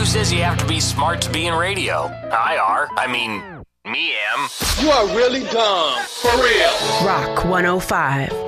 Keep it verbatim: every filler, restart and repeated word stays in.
says you have to be smart to be in radio? I are. I mean, me am. You are really dumb. For real. Rock one oh five.